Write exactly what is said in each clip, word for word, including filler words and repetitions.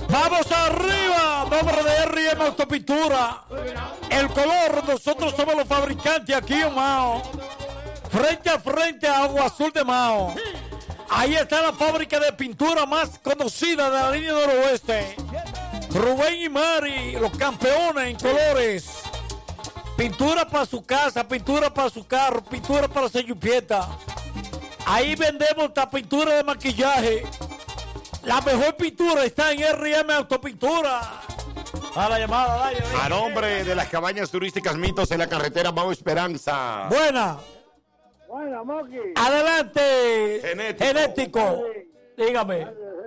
Vamos arriba, nombre de R y M Autopintura. El color, nosotros somos los fabricantes aquí en Mao. Frente a frente a Agua Azul de Mao. Ahí está la fábrica de pintura más conocida de la línea noroeste. Rubén y Mari, los campeones en colores. Pintura para su casa, pintura para su carro, pintura para su yupieta. Ahí vendemos esta pintura de maquillaje. La mejor pintura está en R y M Autopintura. A la llamada, dale, dale. A nombre de las cabañas turísticas Mitos en la carretera Mau Esperanza. Buena. Buena, Moki. Adelante. Genético. Genético. Dígame.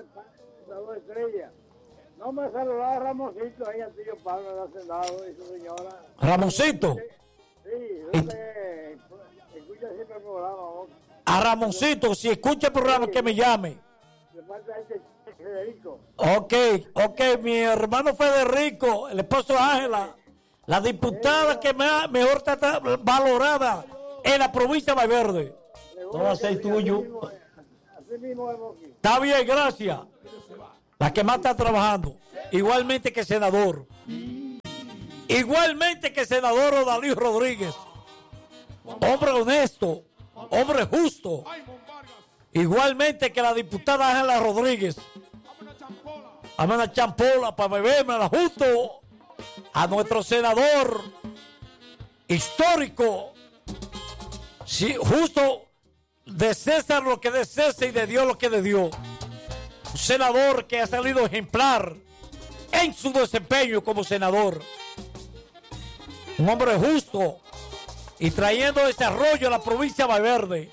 No me saludaba Ramoncito ahí al tío Pablo del Hacendado y su señora. Ramoncito. Sí, donde escucha siempre el programa, Moki. A Ramoncito, si escucha el programa, que me llame. Le falta este Federico. Ok, ok, mi hermano Federico, el esposo de Ángela, la diputada que me ha, mejor está valorada en la provincia de Valverde. No va a ser tuyo. Así mismo es, Moki. Está bien, gracias. La que más está trabajando. Igualmente que senador. Igualmente que senador Odalí Rodríguez. Hombre honesto. Hombre justo. Igualmente que la diputada Ángela Rodríguez. Dame una champola para bebérmela justo. A nuestro senador histórico. Sí, justo de César lo que de César y de Dios lo que de Dios. Un senador que ha salido ejemplar en su desempeño como senador. Un hombre justo y trayendo desarrollo a la provincia de Valverde.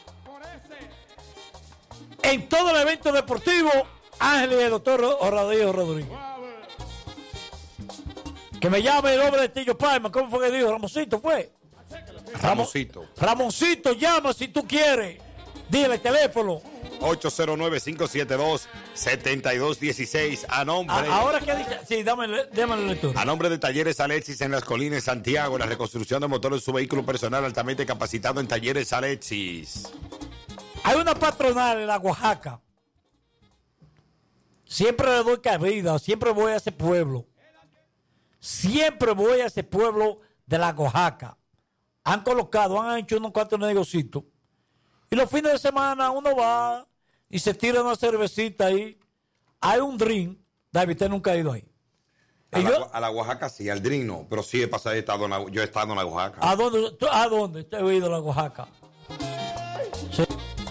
En todo el evento deportivo, Ángel y el doctor Rodríguez Rodríguez. Que me llame el hombre de Tillo Palma. ¿Cómo fue que dijo? Ramoncito fue. Ramoncito. Ramoncito, llama si tú quieres. Dile el teléfono. ocho cero nueve, cinco siete dos, siete dos uno seis. A nombre. A, ahora que dice. Sí, dame, dame la lectura. A nombre de Talleres Alexis en Las Colinas, Santiago. La reconstrucción de motores de su vehículo personal altamente capacitado en Talleres Alexis. Hay una patronal en la Oaxaca. Siempre le doy cabida, siempre voy a ese pueblo. Siempre voy a ese pueblo de la Oaxaca. Han colocado, han hecho unos cuantos negocios. Y los fines de semana uno va y se tira una cervecita ahí. Hay un drink. David, usted nunca ha ido ahí. A la, yo, a la Oaxaca sí, al drink no, pero sí he pasado, he estado en la, yo he estado en la Oaxaca. ¿A dónde? ¿A dónde? Usted ha ido a la Oaxaca. Sí.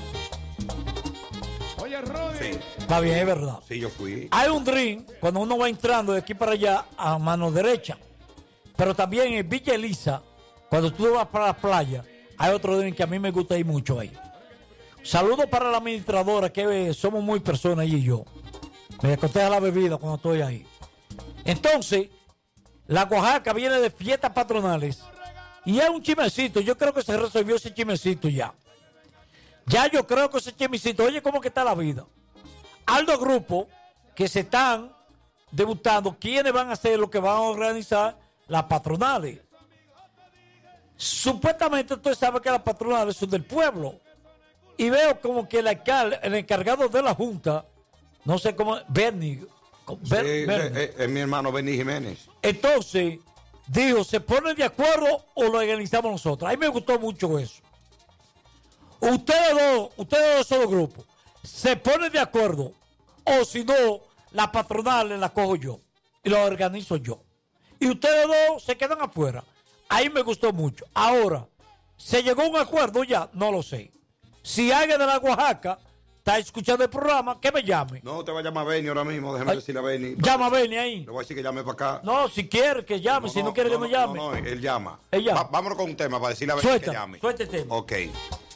Oye, Rodri. Sí. Está bien, es verdad. Sí, yo fui. Hay un drink cuando uno va entrando de aquí para allá a mano derecha. Pero también en Villa Elisa, cuando tú vas para la playa, hay otro drink que a mí me gusta ir mucho ahí. Saludos para la administradora, que somos muy personas, ella y yo. Me contesta la bebida cuando estoy ahí. Entonces, la Oaxaca viene de fiestas patronales y es un chimecito. Yo creo que se resolvió ese chimecito ya. Ya yo creo que ese chimecito, oye, ¿cómo que está la vida? Aldo Grupo, que se están debutando, ¿quiénes van a ser los que van a organizar las patronales? Supuestamente usted sabe que las patronales son del pueblo. Y veo como que el, alcalde, el encargado de la Junta, no sé cómo, Bernie. Ber, sí, Bernie. Es, es mi hermano Benny Jiménez. Entonces, dijo, ¿se ponen de acuerdo o lo organizamos nosotros? A mí me gustó mucho eso. Ustedes dos, ustedes dos son los grupos, se ponen de acuerdo, o si no, la patronal la cojo yo y lo organizo yo. Y ustedes dos se quedan afuera. Ahí me gustó mucho. Ahora, ¿se llegó a un acuerdo ya? No lo sé. Si alguien de la Oaxaca está escuchando el programa, que me llame. No, te va a llamar Benny ahora mismo, déjame Ay, decirle a Benny. Llama a Benny ahí. Le voy a decir que llame para acá. No, si quiere que llame, no, si no, no quiere no, que me no, llame. No, no, él llama. Él llama. Va, vámonos con un tema para decirle a Benny Suelta, que llame. Suelta el tema. Ok.